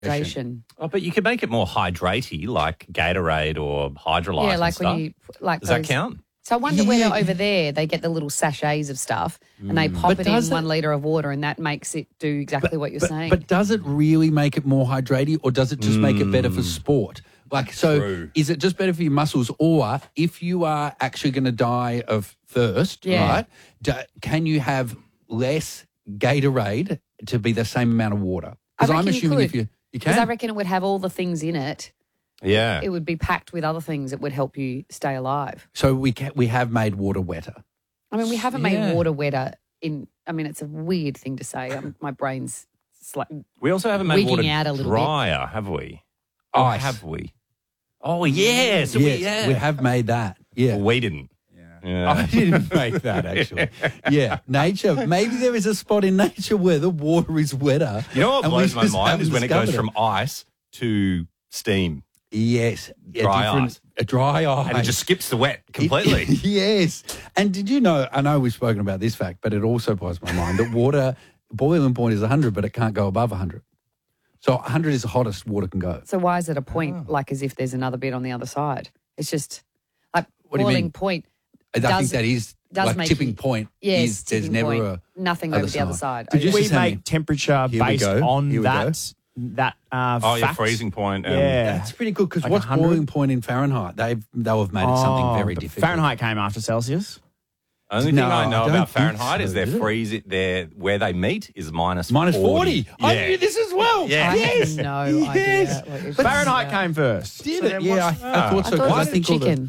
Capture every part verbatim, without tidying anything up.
hydration. Oh, but you could make it more hydratey, like Gatorade or Hydrolyte. Yeah, like and when stuff. you like. Does those, that count? So I wonder Yeah. whether over there they get the little sachets of stuff and they pop But it in does it- one litre of water and that makes it do exactly what you're but, saying. But does it really make it more hydrating, or does it just make it better for sport? Like, so True. is it just better for your muscles, or if you are actually going to die of thirst, Yeah. right, do, can you have less Gatorade to be the same amount of water? I Because I'm reckon you assuming could. if you, you Because can. I reckon it would have all the things in it. Yeah. It would be packed with other things that would help you stay alive. So we can, we have made water wetter. I mean, we haven't Yeah. made water wetter in, I mean, it's a weird thing to say. Um my brain's sli- We also haven't made Wigging water out a little bit. drier, have we? Or Ice. have we? Oh, yes. Yes, we, yeah. we have made that. Yeah. Well, we didn't. Yeah. I didn't make that, actually. Yeah, nature. Maybe there is a spot in nature where the water is wetter. You know what and we blows my just mind is haven't when it goes discovered from ice to steam. Yes. a Dry different- ice. A dry ice. And it just skips the wet completely. Yes. And did you know, I know we've spoken about this fact, but it also blows my mind that water, boiling point is one hundred, but it can't go above one hundred. So one hundred is the hottest water can go. So why is it a point Oh. like as if there's another bit on the other side? It's just like What do you boiling mean? point. I think Does- that is, does like make tipping you- point Yes, is there's tipping never point. a... Nothing other over the other side. side. Did you I- just We tell me- make temperature Here we based go. on Here we go. that that uh, Oh, your fact. freezing point. Um, Yeah. That's pretty good because Like what's one hundred? boiling point in Fahrenheit? They've, they'll have made it something Oh, very but difficult. Fahrenheit came after Celsius. Only No, thing I know I don't about think Fahrenheit so, is their is it? freeze it their where they meet is minus Minus forty. I Yeah. knew this as well. Yeah. I Yes. have no Yes. idea. What you're But talking Fahrenheit about. came first. Did So it? then Yeah, I, what's- I thought I so. thought 'cause it I was think all the-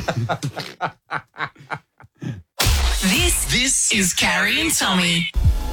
chicken. Yeah. This this is Carrie and Tommy.